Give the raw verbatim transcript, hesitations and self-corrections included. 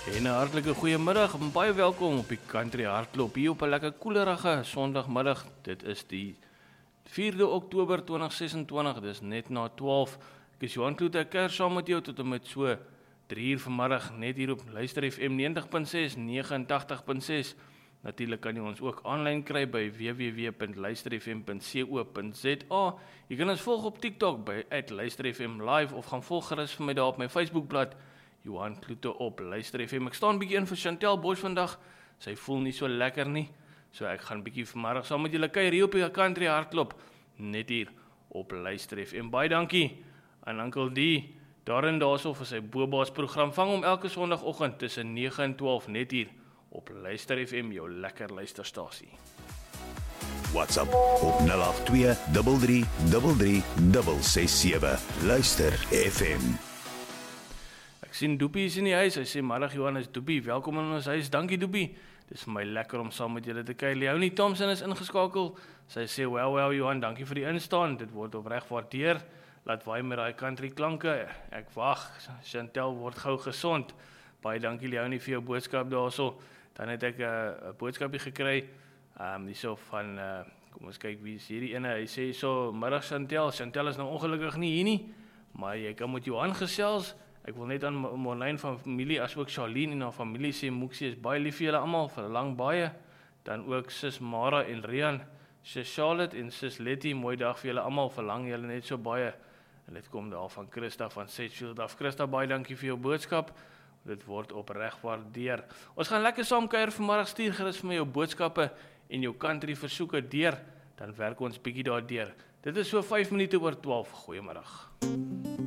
En 'n hartlike goeiemiddag en baie welkom op die Country Hardloop hier op 'n lekker koelerige Sondagmiddag. Dit is die vierde Oktober twintig sesentwintig, dis net na twaalf. Ek is Johan Kloete, ek kuier saam met jou tot en met so drie uur vanmiddag net hier op Luister F M negentig punt ses, vyf agt punt ses. Natuurlik kan jy ons ook aanlyn kry by w w w punt luister f m punt co punt z a. Jy kan ons volg op TikTok by at luister f m live of gaan volg gerus vir my daar op my Facebookblad Johan Kloete op Luister F M. Ek staan bietjie in vir Chantel Bosch vandag. Sy voel nie so lekker nie. So ek gaan bietjie vanmiddag saam met julle kuier hier op die Country Hardloop net hier op Luister F M. Baie dankie aan Uncle D daarin daarso vir sy Boba's program. Vang hom elke Sondagoggend tussen nege en twaalf net hier op Luister F M, jou lekker luisterstasie. WhatsApp op nul agt twee drie drie drie drie ses sewe. Luister F M. Ek sien Doopie is in die huis. Hy sê, "Middag Johan, is Doopie. Welkom in ons huis. Dankie Doopie. Dis vir my lekker om saam met julle te kuier." Leonie Thompson is ingeskakel. Sy sê, "Wel, wel Johan, dankie vir die instaan. Dit word opreg waardeer. Laat waai met daai country klanke. Ek wag. Chantel word gou gesond." Baie dankie Leonie vir jou boodskap daarso. Dan het ek 'n uh, boodskapie gekry. Ehm um, hierso van uh, kom ons kyk wie is hierdie ene. Hy sê so, "Middag Chantel. Chantel is nou ongelukkig nie hier nie, maar jy kan met Johan gesels." Ek wil net aan Marlene van familie, as ook Charlene en haar familie sê, Moeksie is baie lief vir julle almal, verlang baie. Dan ook sis Mara en Rian, sis Charlotte en sis Letty, mooi dag vir julle almal, verlang julle net so baie. En dit kom daar van Christa van Sedgefield af. Christa, baie dankie vir jou boodskap. Dit word opreg waardeer. Ons gaan lekker saam kuier vanmiddag. Stuur gerus vir my jou boodskappe en jou country versoeke deur, dan werk ons bietjie daardeur. Dit is so vyf minute oor twaalf. Goeiemiddag.